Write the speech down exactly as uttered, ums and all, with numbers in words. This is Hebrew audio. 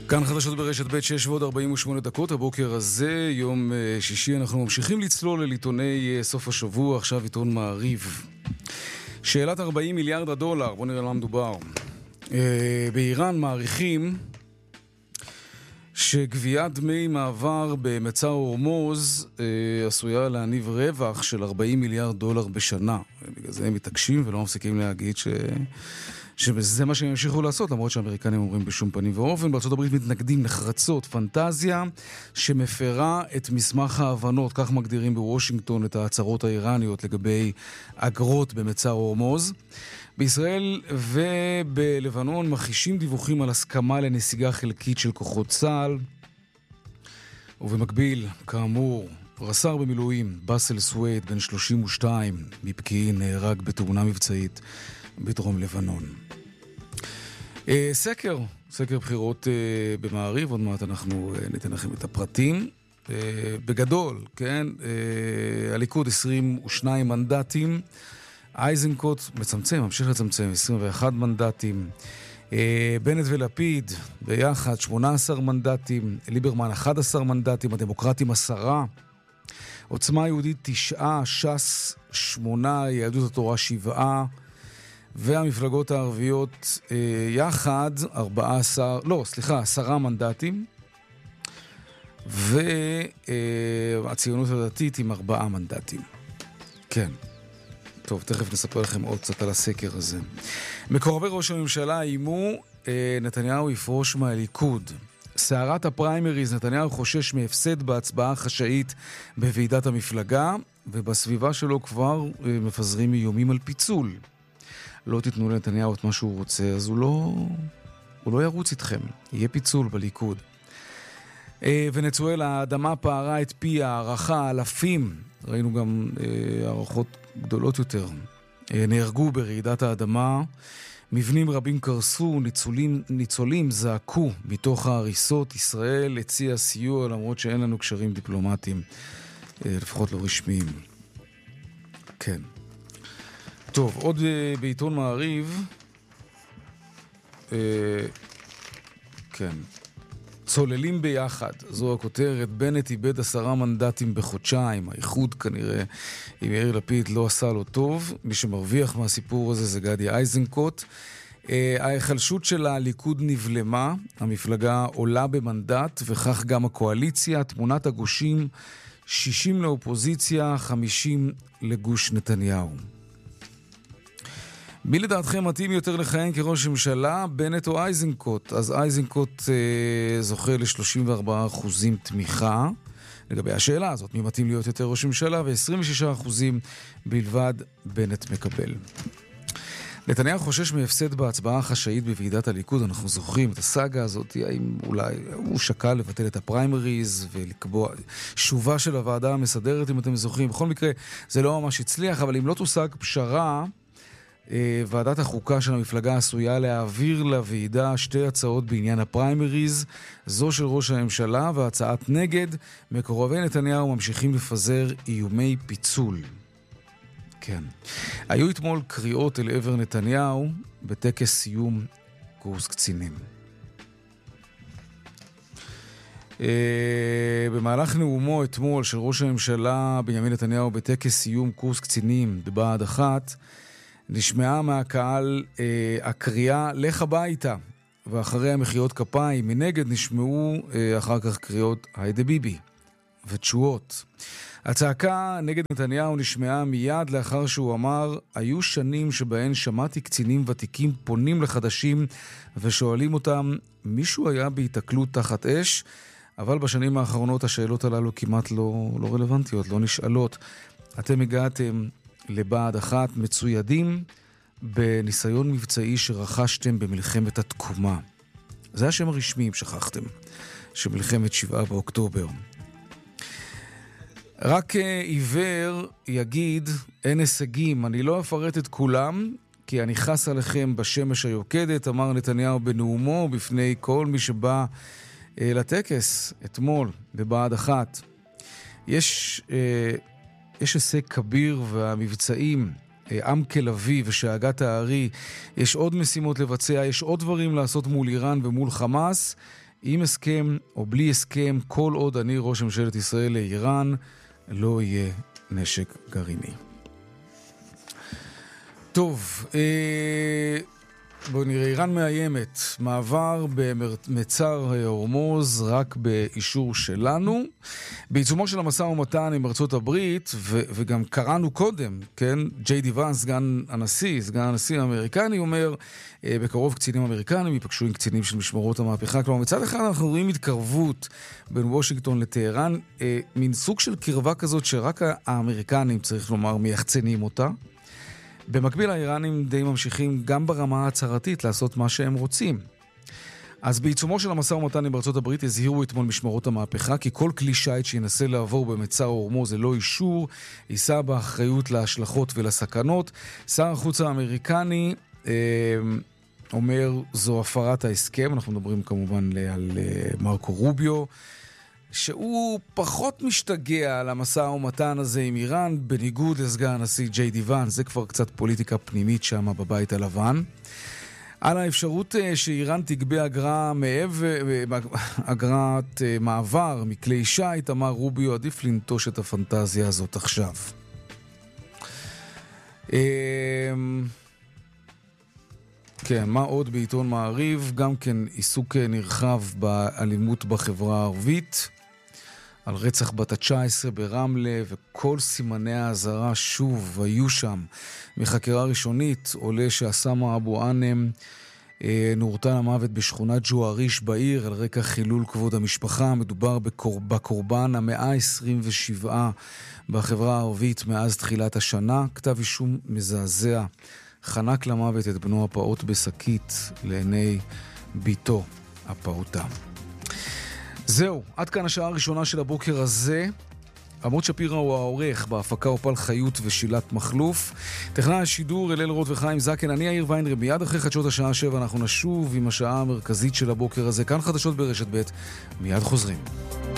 כאן חדשות ברשת ב' שש ועוד ארבעים ושמונה דקות. הבוקר הזה, יום שישי, אנחנו ממשיכים לצלול אל עיתוני סוף השבוע. עכשיו עיתון מעריב. שאלת ארבעים מיליארד הדולר, בואו נראה על מה מדובר. באיראן מעריכים שגביית דמי מעבר במצר הורמוז עשויה להניב רווח של ארבעים מיליארד דולר בשנה. בגלל זה הם מתעקשים ולא מפסיקים להגיד ש... שזה מה שהם ימשיכו לעשות, למרות שהאמריקנים אומרים בשום פנים ואופן. בארצות הברית מתנגדים נחרצות, פנטזיה שמפרה את מסמך ההבנות, כך מגדירים בוושינגטון את ההצהרות האיראניות לגבי אגרות במצר הורמוז. בישראל ובלבנון מחישים דיווחים על הסכמה לנסיגה חלקית של כוחות צה"ל. ובמקביל, כאמור, רס"ר במילואים באסל סווייד, בן שלושים ושתיים, מפקיעין, נהרג בתאונה מבצעית בדרום לבנון. אה, סקר, סקר בחירות אה, במעריב, עוד מעט אנחנו אה, ניתן לכם את הפרטים. אה, בגדול, כן, אה, הליכוד עשרים ושניים מנדטים, אייזנקוט מצמצם, ממשיך לצמצם, עשרים ואחד מנדטים, אה, בנט ולפיד ביחד שמונה עשר מנדטים, ליברמן אחד עשר מנדטים, הדמוקרטים עשרה, עוצמה יהודית תשעה, ש"ס שמונה, יהדות התורה שבעה, והמפלגות הערביות אה, יחד ארבעה עשר, לא, סליחה, עשרה מנדטים, והציונות הדתית עם ארבעה מנדטים. כן. טוב, תכף נספר לכם עוד קצת על הסקר הזה. מקורבי ראש הממשלה איימו, אה, נתניהו יפרוש מהליכוד. סערת הפריימריז, נתניהו חושש מהפסד בהצבעה חשאית בוועידת המפלגה, ובסביבה שלו כבר אה, מפזרים איומים על פיצול. לא תיתנו לנתניהו את מה שהוא רוצה, אז הוא לא, הוא לא ירוץ איתכם. יהיה פיצול בליכוד. אה, ונצואלה, האדמה פערה את פי הערכה, אלפים, ראינו גם אה, הערכות גדולות יותר, אה, נהרגו ברעידת האדמה, מבנים רבים קרסו, ניצולים, ניצולים זעקו מתוך ההריסות. ישראל הציעה סיוע למרות שאין לנו קשרים דיפלומטיים, אה, לפחות לא רשמיים. כן. טוב, עוד בעיתון מעריב, אה, כן, צוללים ביחד, זו הכותרת. בנט איבד עשרה מנדטים בחודשיים, האיחוד כנראה עם יאיר לפיד לא עשה לו טוב, מי שמרוויח מהסיפור הזה זה גדי איזנקוט. אה, ההיחלשות של הליכוד נבלמה, המפלגה עולה במנדט וכך גם הקואליציה, תמונת הגושים, שישים לאופוזיציה, חמישים לגוש נתניהו. מי לדעתכם מתאים יותר לכהן כראש ממשלה, בנט או איזנקוט? אז איזנקוט אה, זוכה ל-שלושים וארבעה אחוזים תמיכה לגבי השאלה הזאת, מי מתאים להיות יותר ראש ממשלה, ו-עשרים ושישה אחוזים בלבד בנט מקבל. נתניהו חושש מהפסד בהצבעה החשאית בוועידת הליכוד. אנחנו זוכרים את הסאגה הזאת, האם אולי הוא שקל לבטל את הפריימריז ולקבוע שובה של הוועדה המסדרת, אם אתם זוכרים. בכל מקרה, זה לא ממש הצליח, אבל אם לא תושג פשרה, ועדת החוקה של המפלגה עשויה להעביר לוועידה שתי הצעות בעניין הפריימריז, זו של ראש הממשלה והצעת נגד. מקורבי נתניהו ממשיכים לפזר איומי פיצול. כן. היו אתמול קריאות אל עבר נתניהו בטקס סיום קורס קצינים. במהלך נאומו אתמול של ראש הממשלה בנימין נתניהו בטקס סיום קורס קצינים בבה"ד אחת, נשמעה מהקהל אה, הקריאה לך הביתה, ואחרי המחיאות כפיים מנגד נשמעו אה, אחר כך קריאות היידה ביבי ותשואות. הצעקה נגד נתניהו נשמעה מיד לאחר שהוא אמר, היו שנים שבהן שמעתי קצינים ותיקים פונים לחדשים ושואלים אותם, מישהו היה בהתקלות תחת אש? אבל בשנים האחרונות השאלות הללו כמעט לא, לא רלוונטיות, לא נשאלות. אתם הגעתם לבה"ד אחת מצוידים בניסיון מבצעי שרכשתם במלחמת התקומה. זה השם הרשמי, אם שכחתם, של מלחמת שבעה באוקטובר. רק עיוור יגיד, אין הישגים, אני לא אפרט את כולם, כי אני חס עליכם בשמש היוקדת, אמר נתניהו בנאומו בפני כל מי שבא אה, לטקס אתמול בבה"ד אחת. יש... אה, יש הישג כביר והמבצעים, עם כלבי ושאגת הארי, יש עוד משימות לבצע, יש עוד דברים לעשות מול איראן ומול חמאס. עם הסכם או בלי הסכם, כל עוד אני ראש ממשלת ישראל לאיראן, לא יהיה נשק גרעיני. טוב, אה... בואו נראה, איראן מאיימת, מעבר במצר הורמוז רק באישור שלנו. בעיצומו של המשא ומתן עם ארצות הברית, ו- וגם קראנו קודם, כן, ג'יי די ואנס, סגן הנשיא, סגן הנשיא האמריקני, אומר, אה, בקרוב קצינים אמריקנים ייפגשו עם קצינים של משמרות המהפכה. כלומר, מצד אחד אנחנו רואים התקרבות בין וושינגטון לטהרן, אה, מין סוג של קרבה כזאת שרק האמריקנים, צריך לומר, מייחצנים אותה. במקביל האיראנים די ממשיכים גם ברמה ההצהרתית לעשות מה שהם רוצים. אז בעיצומו של המשא ומתן עם ארצות הברית הזהירו אתמול משמרות המהפכה כי כל כלי שיט שינסה לעבור במצר הורמוז ללא אישור יישא באחריות להשלכות ולסכנות. שר החוץ האמריקני אה, אומר זו הפרת ההסכם, אנחנו מדברים כמובן על אה, מרקו רוביו, שהוא פחות משתגע על המשא ומתן הזה עם איראן, בניגוד לסגן הנשיא ג'יי די ואנס. זה כבר קצת פוליטיקה פנימית שם בבית הלבן. על האפשרות שאיראן תגבה אגרה מעבר, אגרת מעבר מכלי שיט, אמר רוביו, עדיף לנטוש את הפנטזיה הזאת עכשיו. כן, מה עוד בעיתון מעריב? גם כן עיסוק נרחב באלימות בחברה הערבית, על רצח בת ה-תשע עשרה ברמלה, וכל סימני האזהרה שוב היו שם. מחקירה ראשונית עולה שאסמה אבו אנם אה, נורתה למוות בשכונת ג'ואריש בעיר, על רקע חילול כבוד המשפחה. מדובר בקור... בקורבן ה-מאה עשרים ושבע בחברה הערבית מאז תחילת השנה. כתב אישום מזעזע. חנק למוות את בנו הפעוט בשקית לעיני ביתו הפעוטה. זהו, עד כאן השעה הראשונה של הבוקר הזה. עמוד שפירא הוא העורך, בהפקה אופל חיות ושילת מחלוף. טכנאי השידור אליל רוט וחיים זקן, אני יאיר ויינרב. מיד אחרי חדשות השעה שבע אנחנו נשוב עם השעה המרכזית של הבוקר הזה. כאן חדשות ברשת ב', מיד חוזרים.